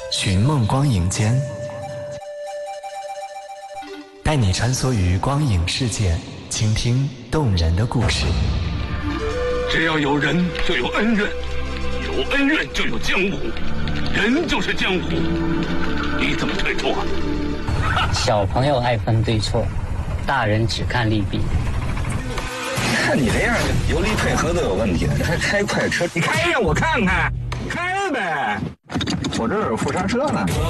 寻梦光影间，带你穿梭于光影世界，倾听动人的故事。 只要有人就有恩怨，有恩怨就有江湖，人就是江湖，你怎么退出啊？ 小朋友爱分对错，大人只看利弊。 看你这样，油离配合都有问题了，你还开快车？你开让我看看，开呗，我这有副刹车呢。